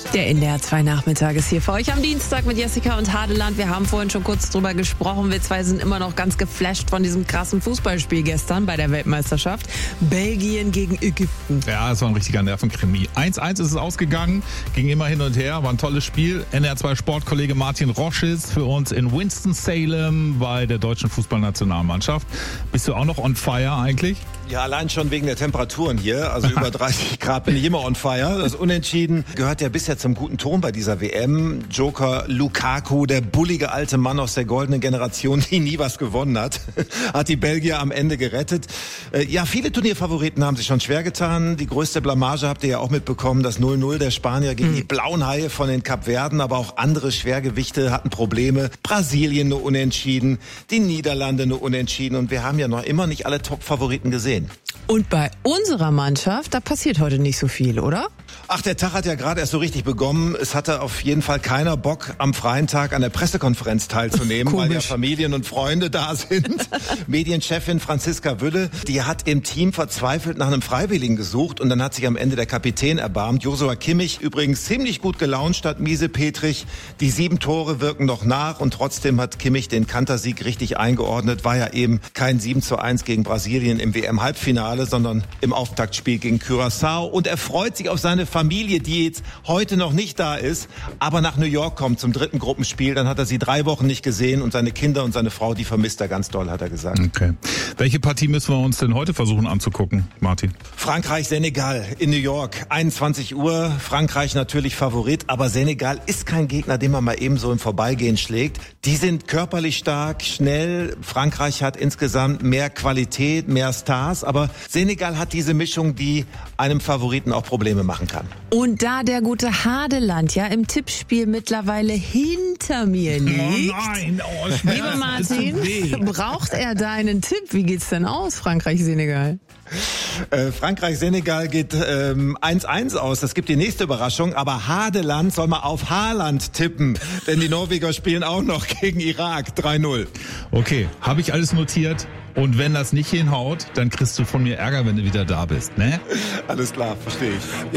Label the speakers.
Speaker 1: Der NDR 2 Nachmittag ist hier für euch am Dienstag mit Jessica und Hadeland. Wir haben vorhin schon kurz drüber gesprochen. Wir zwei sind immer noch ganz geflasht von diesem krassen Fußballspiel gestern bei der Weltmeisterschaft. Belgien gegen Ägypten.
Speaker 2: Ja, es war ein richtiger Nervenkrimi. 1-1 ist es ausgegangen, ging immer hin und her, war ein tolles Spiel. NDR 2 Sportkollege Martin Rosch ist für uns in Winston-Salem bei der deutschen Fußballnationalmannschaft. Bist du auch noch on fire eigentlich?
Speaker 3: Ja, allein schon wegen der Temperaturen hier, also über 30 Grad bin ich immer on fire. Das Unentschieden gehört ja bisher zum guten Ton bei dieser WM. Joker Lukaku, der bullige alte Mann aus der goldenen Generation, die nie was gewonnen hat, hat die Belgier am Ende gerettet. Ja, viele Turnierfavoriten haben sich schon schwer getan. Die größte Blamage habt ihr ja auch mitbekommen, das 0-0 der Spanier gegen die blauen Haie von den Kapverden, aber auch andere Schwergewichte hatten Probleme. Brasilien nur unentschieden, die Niederlande nur unentschieden und wir haben ja noch immer nicht alle Top-Favoriten gesehen.
Speaker 1: Und bei unserer Mannschaft, da passiert heute nicht so viel, oder?
Speaker 3: Ach, der Tag hat ja gerade erst so richtig begonnen. Es hatte auf jeden Fall keiner Bock, am freien Tag an der Pressekonferenz teilzunehmen, weil ja Familien und Freunde da sind. Medienchefin Franziska Wülle, die hat im Team verzweifelt nach einem Freiwilligen gesucht und dann hat sich am Ende der Kapitän erbarmt. Joshua Kimmich übrigens ziemlich gut gelaunt statt Miese Petrich. Die 7 Tore wirken noch nach und trotzdem hat Kimmich den Kantersieg richtig eingeordnet. War ja eben kein 7-1 gegen Brasilien im WM-Halbfinale, sondern im Auftaktspiel gegen Curaçao und er freut sich auf seine Familie, die jetzt heute noch nicht da ist, aber nach New York kommt zum 3. Gruppenspiel. Dann hat er sie 3 Wochen nicht gesehen und seine Kinder und seine Frau, die vermisst er ganz doll, hat er gesagt.
Speaker 2: Okay. Welche Partie müssen wir uns denn heute versuchen anzugucken, Martin?
Speaker 3: Frankreich-Senegal in New York, 21 Uhr. Frankreich natürlich Favorit, aber Senegal ist kein Gegner, den man mal eben so im Vorbeigehen schlägt. Die sind körperlich stark, schnell. Frankreich hat insgesamt mehr Qualität, mehr Stars, aber Senegal hat diese Mischung, die einem Favoriten auch Probleme machen kann.
Speaker 1: Und da der gute Hadeland ja im Tippspiel mittlerweile hinter mir liegt.
Speaker 2: Oh nein,
Speaker 1: Lieber Martin, braucht er deinen Tipp? Wie geht's denn aus, Frankreich-Senegal?
Speaker 3: Frankreich-Senegal geht 1-1 aus. Das gibt die nächste Überraschung. Aber Hadeland soll mal auf Haaland tippen. Denn die Norweger spielen auch noch gegen Irak 3-0.
Speaker 2: Okay, habe ich alles notiert. Und wenn das nicht hinhaut, dann kriegst du von mir Ärger, wenn du wieder da bist, ne?
Speaker 3: Alles klar, verstehe ich.